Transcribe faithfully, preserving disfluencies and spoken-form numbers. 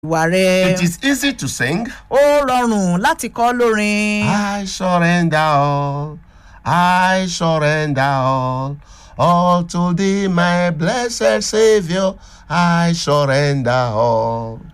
ìwà rẹ. It is easy to sing. Ó rọrùn láti kọ lórin. I surrender all. I surrender all. All to thee, my blessed Savior. I surrender all.